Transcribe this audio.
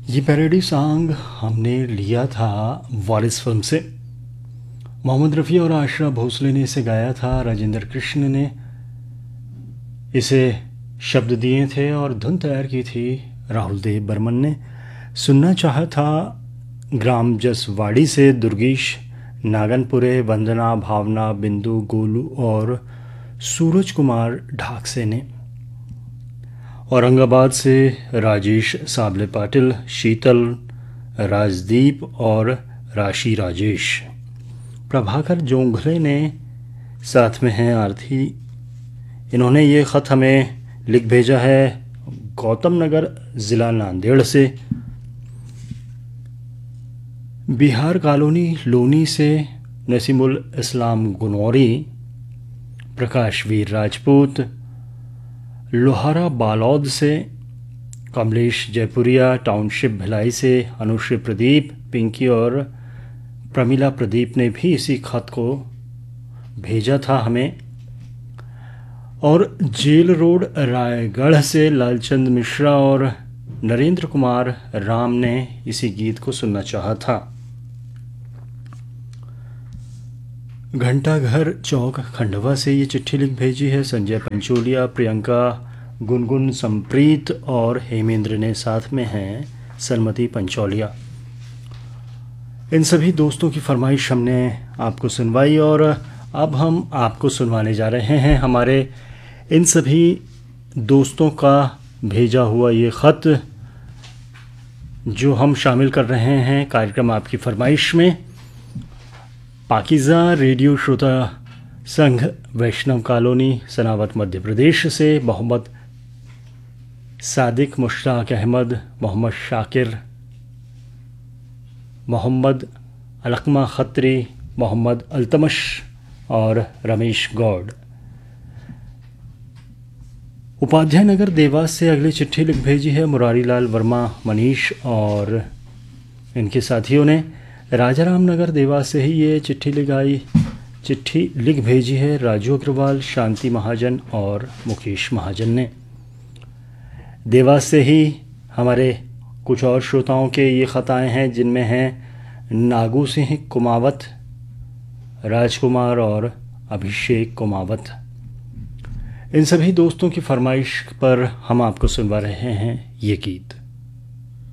ये parody song हमने लिया था वारिस फिल्म से। मोहम्मद रफ़ी और आशरा भोसले ने इसे गाया था। राजेंद्र कृष्ण ने इसे शब्द दिए थे और धुन तैयार की थी राहुल देव बर्मन ने। सुनना चाहा था ग्राम जसवाड़ी से दुर्गेश नागनपुरे, वंदना, भावना, बिंदु, गोलू और सूरज कुमार ढाकसे ने। औरंगाबाद से राजेश साबले पाटिल, शीतल, राजदीप और राशि राजेश। प्रभाकर जोंघले ने साथ में हैं आरती। इन्होंने ये ख़त हमें लिख भेजा है गौतम नगर ज़िला नांदेड़ से। बिहार कॉलोनी लोनी से नसीमुल इस्लाम गुनौरी, प्रकाश वीर राजपूत, लोहारा बालौद से कमलेश जयपुरिया, टाउनशिप भिलाई से अनुश्री प्रदीप, पिंकी और प्रमिला प्रदीप ने भी इसी खत को भेजा था हमें। और जेल रोड रायगढ़ से लालचंद मिश्रा और नरेंद्र कुमार राम ने इसी गीत को सुनना चाहा था। घंटाघर चौक खंडवा से ये चिट्ठी लिख भेजी है संजय पंचोलिया, प्रियंका, गुनगुन, संप्रीत और हेमेंद्र ने साथ में हैं सलमती पंचौलिया। इन सभी दोस्तों की फरमाइश हमने आपको सुनवाई और अब हम आपको सुनवाने जा रहे हैं हमारे इन सभी दोस्तों का भेजा हुआ ये ख़त, जो हम शामिल कर रहे हैं कार्यक्रम आपकी फरमाइश में। पाकीज़ा रेडियो श्रोता संघ, वैष्णव कॉलोनी, सनावत, मध्य प्रदेश से मोहम्मद सादिक, मुश्ताक अहमद, मोहम्मद शाकिर, मोहम्मद अलकमा खत्री, मोहम्मद अल्तमश और रमेश गौड़। उपाध्याय नगर देवास से अगली चिट्ठी लिख भेजी है मुरारी लाल वर्मा, मनीष और इनके साथियों ने। राजाराम नगर देवास से ही ये चिट्ठी लिख भेजी है राजू अग्रवाल, शांति महाजन और मुकेश महाजन ने। देवास से ही हमारे कुछ और श्रोताओं के ये ख़त आए हैं, जिनमें हैं नागू सिंह कुमावत, राजकुमार और अभिषेक कुमावत। इन सभी दोस्तों की फरमाइश पर हम आपको सुनवा रहे हैं ये गीत।